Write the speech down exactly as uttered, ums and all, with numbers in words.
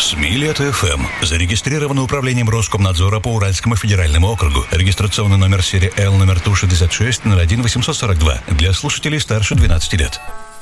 Смилет эф эм. Зарегистрировано управлением Роскомнадзора по Уральскому федеральному округу. Регистрационный номер серии Л номер Ту шестьдесят шесть ноль один восемьсот сорок два. Для слушателей старше двенадцати лет.